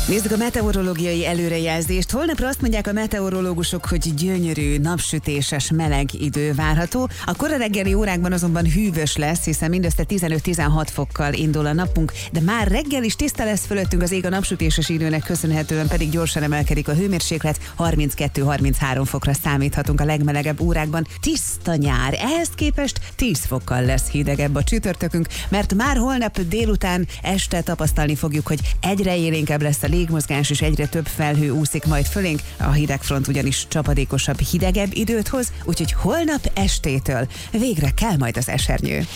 Nézzük a meteorológiai előrejelzést. Holnapra azt mondják a meteorológusok, hogy gyönyörű, napsütéses, meleg idő várható. A kora reggeli órákban azonban hűvös lesz, hiszen mindössze 15-16 fokkal indul a napunk, de már reggel is tiszta lesz fölöttünk az ég, a napsütéses időnek köszönhetően pedig gyorsan emelkedik a hőmérséklet, 32-33 fokra számíthatunk a legmelegebb órákban. Tiszta nyár, ehhez képest 10 fokkal lesz hidegebb a csütörtökünk, mert már holnap délután este tapasztalni fogjuk, hogy egyre élénkebb lesz a légmozgás, és egyre több felhő úszik majd fölénk. A hidegfront ugyanis csapadékosabb, hidegebb időt hoz, úgyhogy holnap estétől végre kell majd az esernyő.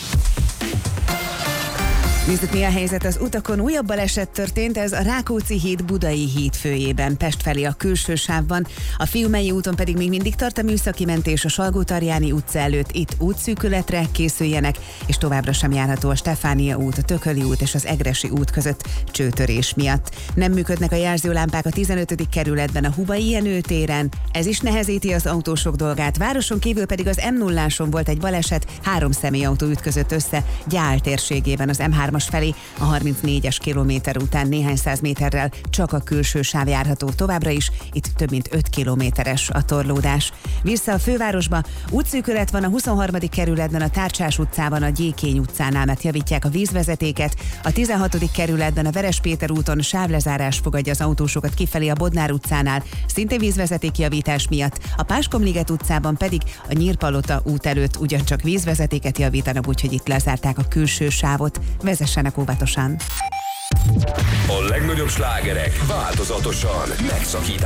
Nézzük, mi a helyzet az utakon. Újabb baleset történt, ez a Rákóczi híd Budai híd főjében, Pest felé a külső sávban. A Fiumei úton pedig még mindig tart a műszaki mentés a Salgótarjáni utca előtt. Itt útszűkületre készüljenek, és továbbra sem járható a Stefánia út, a Tököli út és az Egressy út között csőtörés miatt. Nem működnek a jelzőlámpák a 15. kerületben a Hubai Jenő téren. Ez is nehezíti az autósok dolgát. Városon kívül pedig az M0-áson volt egy baleset, 3 személyautó ütközött össze Gyál térségében az M3 felé, a 34-es kilométer után néhány száz méterrel csak a külső sáv járható továbbra is, itt több mint 5 kilométeres a torlódás. Vissza a fővárosba, útszűkület van a 23. kerületben a Tárcsás utcában a Gyékény utcánál, mert javítják a vízvezetéket, a 16. kerületben a Veres Péter úton sávlezárás fogadja az autósokat kifelé a Bodnár utcánál, szintén vízvezetékjavítás miatt, a Páskomliget utcában pedig a Nyírpalota út előtt ugyancsak vízvezetéket javítanak, úgyhogy itt lezárták a külső sávot. Vezessenek óvatosan! A legnagyobb slágerek változatosan megszakításban.